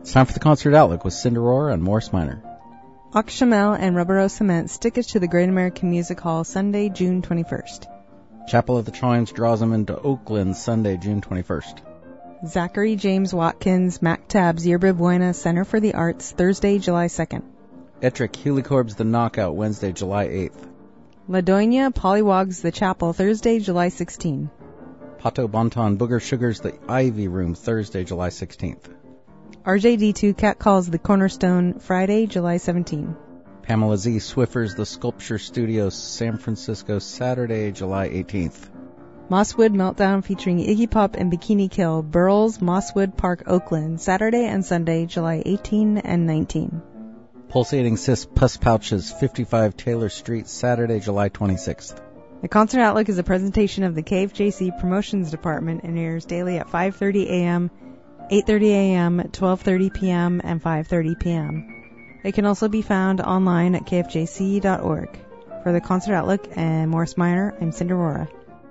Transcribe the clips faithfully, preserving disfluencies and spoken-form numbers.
It's time for the Concert Outlook with Cinderora and Morris Minor. Auchamel and Rubber Rose Cement stick us to the Great American Music Hall Sunday, June twenty-first. Chapel of the Troyes draws them into Oakland Sunday, June twenty-first. Zachary James Watkins, Mactab's Yerba Buena Center for the Arts, Thursday, July second. Ettrick Helicorb's The Knockout, Wednesday, July eighth. Ladonia Pollywogs The Chapel, Thursday, July sixteenth. Pato Bonton Booger Sugars The Ivy Room, Thursday, July sixteenth. R J D two Cat Calls The Cornerstone, Friday, July seventeenth. Pamela Z. Swiffer's The Sculpture Studio, San Francisco, Saturday, July eighteenth. Mosswood Meltdown featuring Iggy Pop and Bikini Kill, Burles, Mosswood Park, Oakland, Saturday and Sunday, July eighteenth and nineteenth. Pulsating Cis Puss Pouches, fifty-five Taylor Street, Saturday, July twenty-sixth. The Concert Outlook is a presentation of the K F J C Promotions Department and airs daily at five thirty a.m., eight thirty a.m., twelve thirty p.m., and five thirty p.m. It can also be found online at k f j c dot org. For the Concert Outlook and Morris Minor, I'm Cinderora.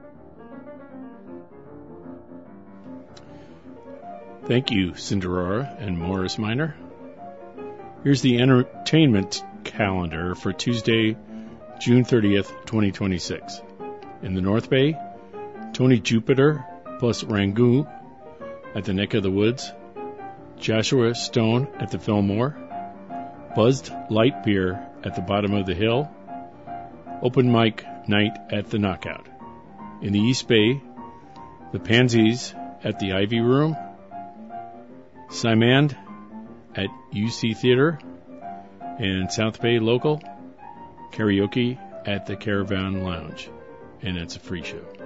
Thank you, Cinderora and Morris Minor. Here's the entertainment calendar for Tuesday, June thirtieth, twenty twenty-six. In the North Bay, Tony Jupiter plus Rangoon at the Neck of the Woods, Joshua Stone at the Fillmore, Buzzed Light Beer at the Bottom of the Hill, Open Mic Night at the Knockout. In the East Bay, the Pansies at the Ivy Room, Simand at U C Theater, and South Bay Local, karaoke at the Caravan Lounge. And it's a free show.